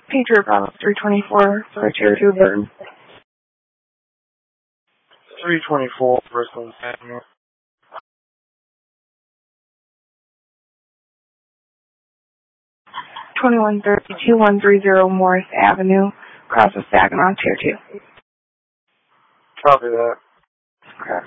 Patriot Bravo 324 for a Tier 2 burn. 324 Brooklyn Avenue. 2130 Morris Avenue, across the Saginaw, Tier 2. Copy that. Okay.